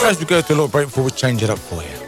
as we go to a little break before we change it up for you.